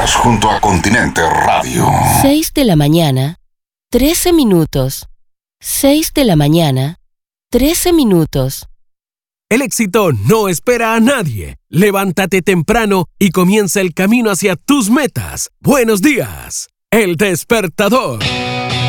Estás junto a Continente Radio. 6 de la mañana, 13 minutos. 6 de la mañana, 13 minutos. El éxito no espera a nadie. Levántate temprano y comienza el camino hacia tus metas. Buenos días. El Despertador.